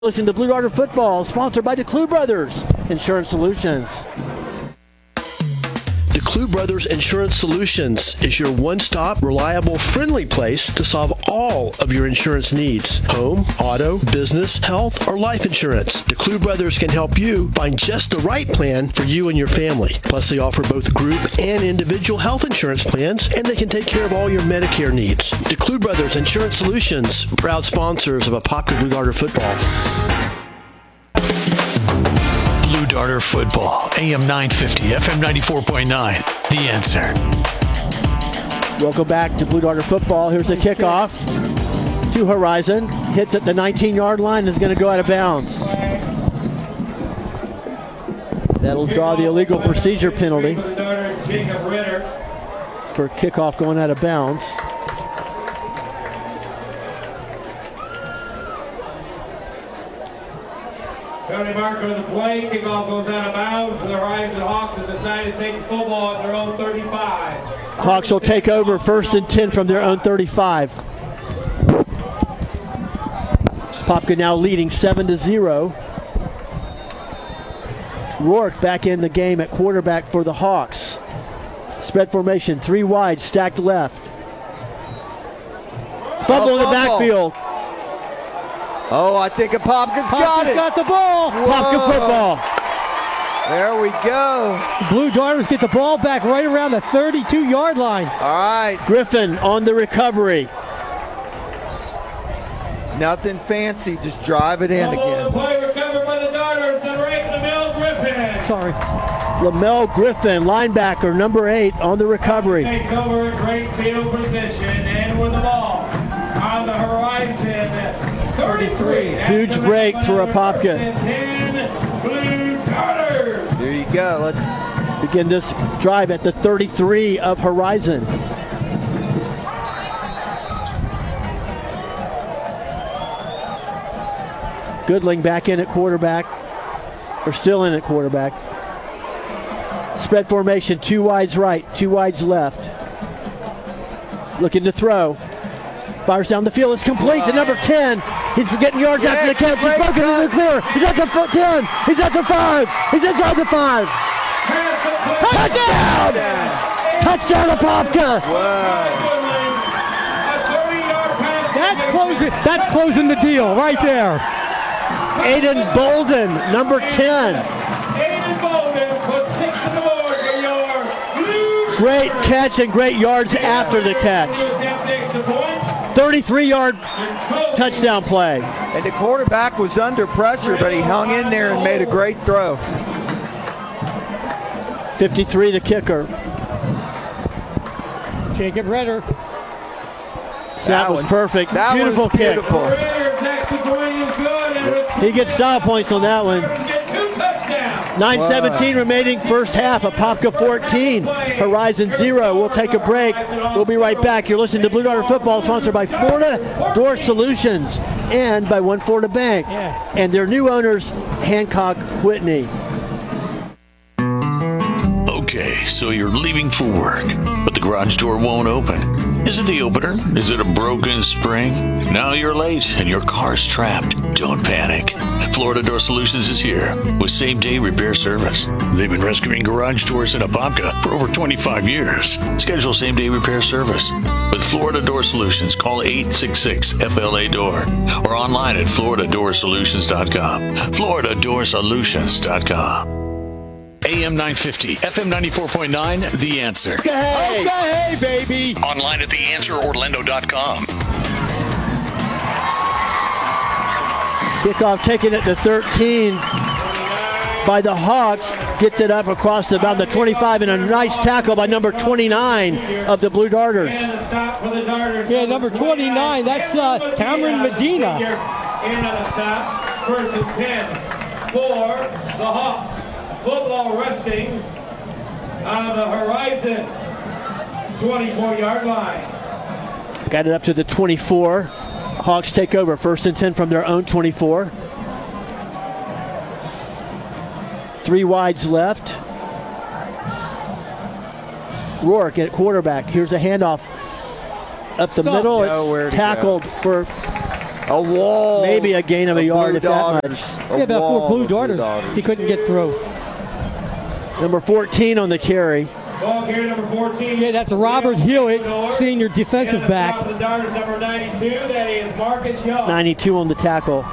Listen to Blue Darter Football, sponsored by DeClue Brothers Insurance Solutions. DeClue Brothers Insurance Solutions is your one-stop, reliable, friendly place to solve all of your insurance needs. Home, auto, business, health, or life insurance. DeClue Brothers can help you find just the right plan for you and your family. Plus, they offer both group and individual health insurance plans, and they can take care of all your Medicare needs. DeClue Brothers Insurance Solutions, proud sponsors of Apopka Blue Darter Football. Blue Darter Football, AM 950, FM 94.9. The Answer. Welcome back to Blue Darter Football. Here's the kickoff to Horizon. Hits at the 19-yard line. Is going to go out of bounds. That'll draw the illegal procedure penalty for kickoff going out of bounds. Tony Mark on the play. Kickoff goes out of bounds for the Horizon Hawks have decided to take the football at their own 35. Hawks will take over 1st and 10 from their own 35. Apopka now leading 7-0. Rourke back in the game at quarterback for the Hawks. Spread formation, 3 wide, stacked left. Fumble in the backfield. Oh, I think Apopka's got it. Got the ball. Apopka football. There we go. Blue Darters get the ball back right around the 32-yard line. All right. Griffin on the recovery. Nothing fancy, just drive it in again. The play recovered by the Darters, number 8, Lamel Griffin. Sorry. Lamel Griffin, linebacker, number 8, on the recovery. Takes over a great field position and with the ball on the Horizon. 33. Huge break for Apopka. Blue Darters. There you go. Let's begin this drive at the 33 of Horizon. Goodling back in at quarterback. Or still in at quarterback. Spread formation, 2 wides right, 2 wides left. Looking to throw. Fires down the field. It's complete to number 10. He's getting yards after the catch. He's broken into the clear. He's at the 10. He's at the 5. He's inside the 5. Touchdown! Touchdown, Apopka. That's closing the deal right there. Aiden Bolden, number 10. Aiden Bolden put 6 on the board for your Blue. Great catch and great yards after the catch. 33-yard touchdown play. And the quarterback was under pressure, but he hung in there and made a great throw. 53, the kicker. Jacob Redder. That was perfect. That Beautiful was beautiful. kick. He gets style points on that one. 9:17 remaining first half. Apopka 14, Horizon 0. We'll take a break. We'll be right back. You're listening to Blue Darter Football, sponsored by Florida Door Solutions and by One Florida Bank and their new owners, Hancock Whitney. Okay, so you're leaving for work, but the garage door won't open. Is it the opener? Is it a broken spring? Now you're late and your car's trapped. Don't panic. Florida Door Solutions is here with same-day repair service. They've been rescuing garage doors in Apopka for over 25 years. Schedule same-day repair service. With Florida Door Solutions, call 866-FLA-DOOR or online at FloridaDoorSolutions.com. FloridaDoorSolutions.com. AM 950, FM 94.9, The Answer. Okay, baby. Online at TheAnswerOrlando.com. Kickoff taken at the 13 by the Hawks. Gets it up across about the 25 and a nice tackle by number 29 of the Blue Darters. Yeah, number 29, that's Cameron Medina. In on a stop, 1st and 10 for the Hawks. Football resting on the Horizon 24-yard line. Got it up to the 24. Hawks take over 1st and 10 from their own 24. 3 wides left. Rourke at quarterback. Here's a handoff up the middle. It's tackled for A wall. Maybe a gain of a yard if that much. Yeah, about 4 Blue Darters. He couldn't get through. Number 14 on the carry. Ball carrier number 14. Yeah, that's Robert Hewitt, senior defensive back. The Darters number 92. That is Marcus Young. 92 on the tackle.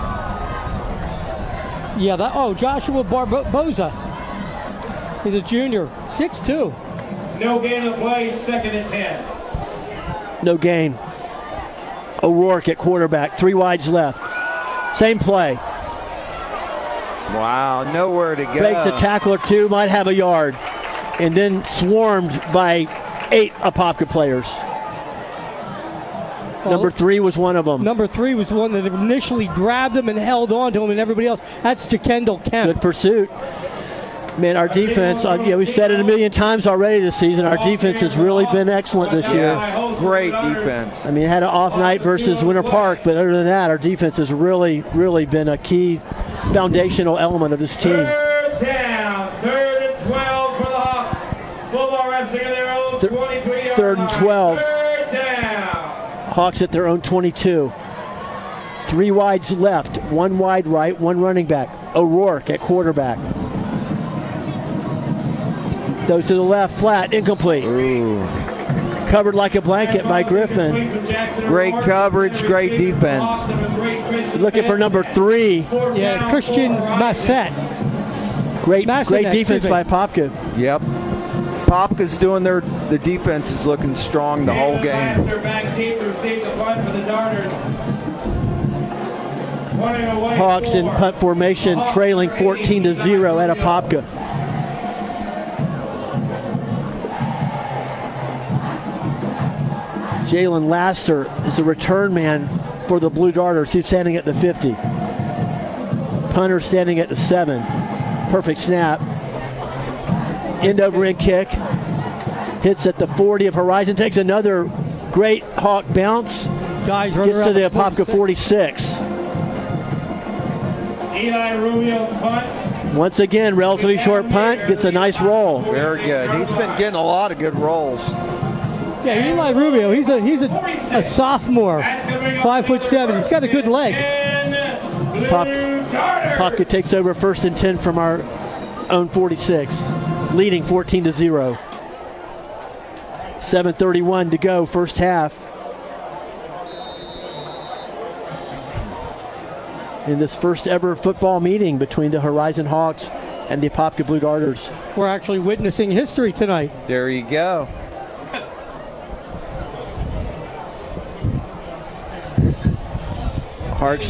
Yeah, Joshua Barboza. He's a junior, 6'2". No gain of play, 2nd and 10. No gain. O'Rourke at quarterback, 3 wides left. Same play. Wow, nowhere to go. Breaks a tackle or 2, might have a yard. And then swarmed by 8 Apopka players. Number 3 was one of them. Number 3 was the one that initially grabbed him and held on to him, and everybody else. That's Jakendall Kemp. Good pursuit. Man, our defense, we've said it a million times already this season, our defense has really been excellent this year. Yes, great defense. I mean, it had an off night versus Winter Park, but other than that, our defense has really, really been a key foundational element of this team. 3rd down, 3rd and 12 for the Hawks. Football wrestling in their own 23-yard 3rd and 12. 3rd down. Hawks at their own 22. 3 wides left, 1 wide right, 1 running back. O'Rourke at quarterback. Those to the left, flat, incomplete. Ooh. Covered like a blanket by Griffin. Great coverage, great defense. Looking for number 3. Yeah, Christian Massett. Great defense by Popka. Yep. Popka's doing the defense is looking strong the whole game. Hawks in punt formation, trailing 14-0 at Apopka. Jalen Laster is the return man for the Blue Darters. He's standing at the 50. Punter standing at the 7. Perfect snap. End over end kick. Hits at the 40 of Horizon. Takes another great Hawk bounce. Gets to the Apopka 46. Eli Rubio punt. Once again, relatively short punt. Gets a nice roll. Very good. He's been getting a lot of good rolls. Yeah, Eli Rubio, he's a sophomore, 5'7". He's got a good leg. Popka takes over 1st and 10 from our own 46, leading 14-0. 7:31 to go, first half. In this first ever football meeting between the Horizon Hawks and the Apopka Blue Darters. We're actually witnessing history tonight. There you go. Harks.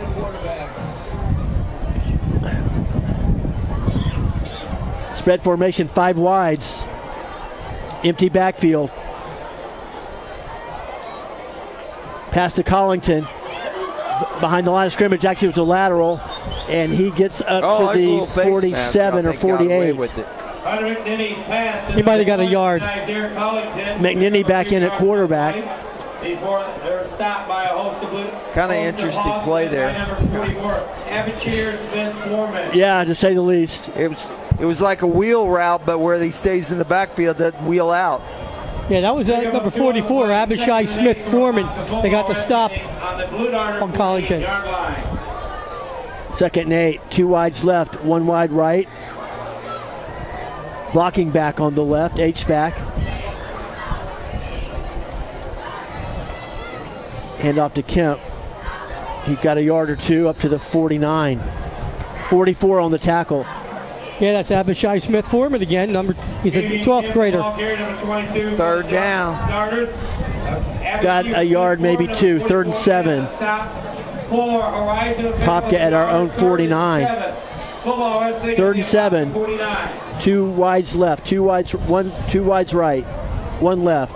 Spread formation, 5 wides. Empty backfield. Pass to Collington. Behind the line of scrimmage, actually it was a lateral. And he gets up to the 47 or 48. He might have got a yard. McNinney back in at quarterback. Before they're stopped by a host of blue. Kind of interesting play there. Yeah, to say the least. It was like a wheel route, but where he stays in the backfield, doesn't wheel out. Yeah, that was number 44, Abishai Smith Foreman. They got the stop on Collington. 2nd and 8, 2 wides left, 1 wide right. Blocking back on the left, H-back. Hand off to Kemp. He got a yard or 2 up to the 49. 44 on the tackle. Yeah, that's Abishai Smith Foreman again. He's a 12th grader. 3rd down. Got a yard, maybe 2. 3rd and 7. Popka at our own 49. 3rd and 7. 2 wides left. 2 wides right. 1 left.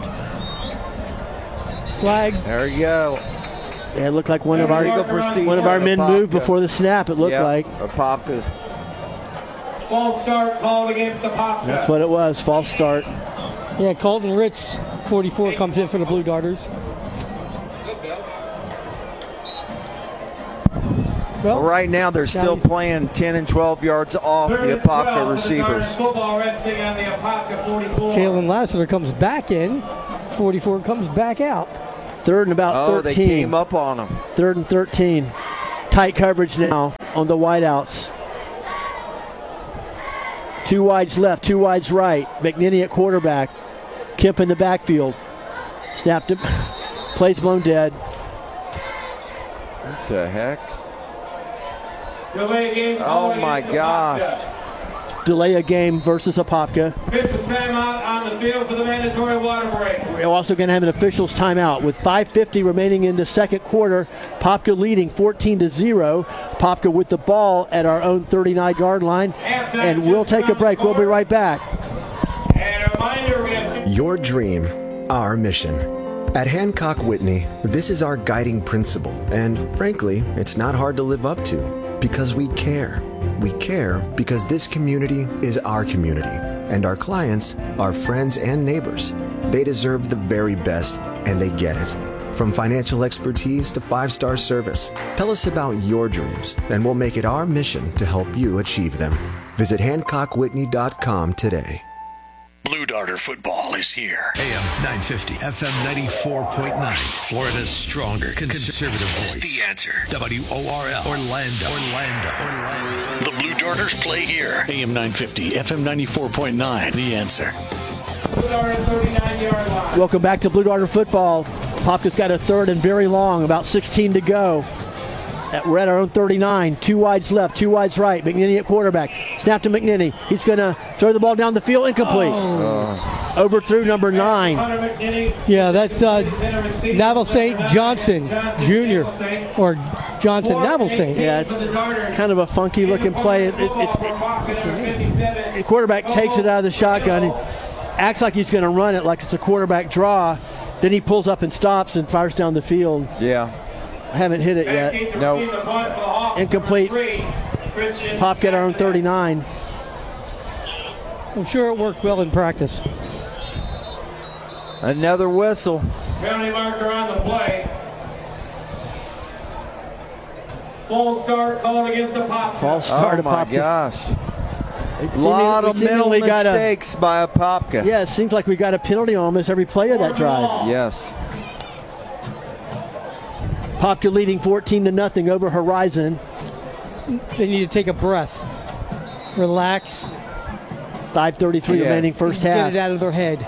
Flag. There you go. Yeah, it looked like one of our men moved before the snap. It looked like. Apopka. False start called against the Apopka. That's what it was. False start. Yeah, Colton Ritz, 44, comes in for the Blue Darters. Well, right now they're still playing 10 and 12 yards off the Apopka receivers. Jalen Lassiter comes back in. 44 comes back out. Third and about 13. They came up on him. Third and 13. Tight coverage now on the wideouts. 2 wides left, 2 wides right. McNinney at quarterback. Kemp in the backfield. Snapped him. Plays blown dead. What the heck? Delay game. Oh my gosh. Delay a game versus Apopka. Official timeout on the field for the mandatory water break. We're also going to have an officials timeout with 5:50 remaining in the second quarter. Apopka leading 14-0. Apopka with the ball at our own 39-yard line. And we'll take a break. We'll be right back. And a reminder, we have Your dream, our mission. At Hancock Whitney, this is our guiding principle. And frankly, it's not hard to live up to because we care. We care because this community is our community, and our clients, our friends and neighbors. They deserve the very best, and they get it. From financial expertise to 5-star service. Tell us about your dreams, and we'll make it our mission to help you achieve them. Visit HancockWhitney.com today. Blue Darter football is here. AM 950, FM 94.9. Florida's stronger conservative voice. The Answer. WORL. Orlando. The Blue Darters play here. AM 950, FM 94.9. The Answer. Blue Darter 39-yard line. Welcome back to Blue Darter football. Apopka's got a third and very long, about 16 to go. We're at our own 39. 2 wides left, 2 wides right. McNinney at quarterback. Snap to McNinney. He's going to throw the ball down the field. Incomplete. Overthrew number 9. Yeah, that's Naval St. Johnson Jr. or Johnson Naval St. Yeah, it's kind of a funky looking play. The quarterback takes it out of the shotgun and acts like he's going to run it like it's a quarterback draw. Then he pulls up and stops and fires down the field. Yeah. I haven't hit it yet. No. Incomplete. Pop get our own 39. I'm sure it worked well in practice. Another whistle. Penalty marker on the play. Full start called against the Apopka. False start. Oh my Apopka. gosh. A lot of mental mistakes by Apopka. Yeah, it seems like we got a penalty on almost every play of that drive. Yes. Apopka leading 14-0 over Horizon. They need to take a breath. Relax. 5:33 remaining first half. Get it out of their head.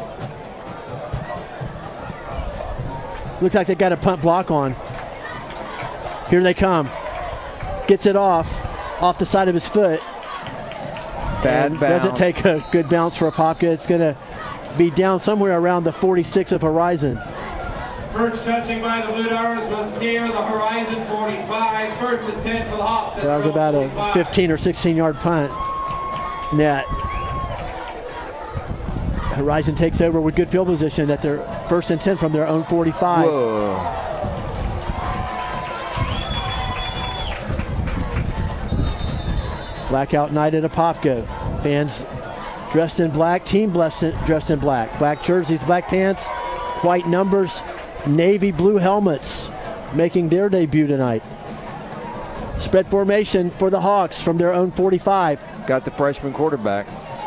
Looks like they got a punt block on. Here they come. Gets it off the side of his foot. Bad bounce. Doesn't take a good bounce for Apopka. It's going to be down somewhere around the 46 of Horizon. First touching by the Blue Darters was near the Horizon 45. First and 10 for the Hawks. So that was about a 15 or 16-yard punt net. Horizon takes over with good field position at their first and 10 from their own 45. Whoa. Blackout night at Apopka. Fans dressed in black, team dressed in black. Black jerseys, black pants, white numbers, navy blue helmets making their debut tonight. Spread formation for the Hawks from their own 45. Got the freshman quarterback.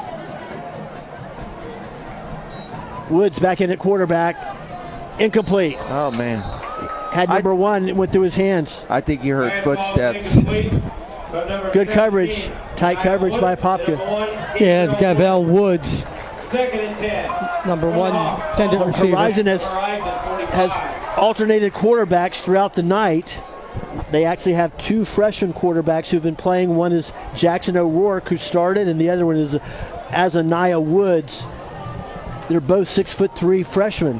Woods back in at quarterback. Incomplete. Oh, man. Had number 1, it went through his hands. I think you heard footsteps. Good coverage. Tight coverage by Apopka. Yeah, it's Gavel Woods. Second and 10. Number 1 tended receiver. Horizon has alternated quarterbacks throughout the night. They actually have 2 freshman quarterbacks who've been playing. One is Jackson O'Rourke, who started, and the other one is Azaniah Woods. They're both 6'3" freshmen.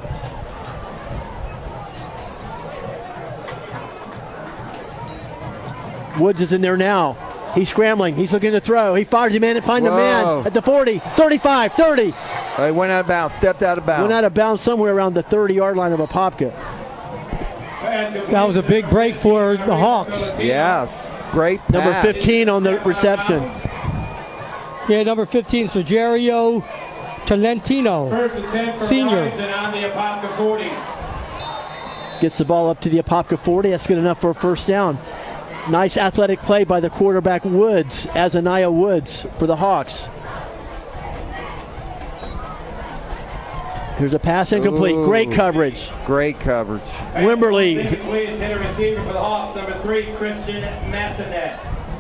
Woods is in there now. He's scrambling. He's looking to throw. He fires him in and finds a man at the 40, 35, 30. He went out of bounds, stepped out of bounds. Went out of bounds somewhere around the 30-yard line of Apopka. That was a big break for the Hawks. Yes. Great pass. Number 15 on the reception. Yeah, number 15, Sergio Tolentino, First and 10 for senior. Horizon on the Apopka 40. Gets the ball up to the Apopka 40. That's good enough for a first down. Nice athletic play by the quarterback Woods, Azaniah Woods for the Hawks. Here's a pass incomplete. Ooh. Great coverage. Great coverage. Wimberly. Incomplete to the receiver for the Hawks, number 3, Christian Massanet.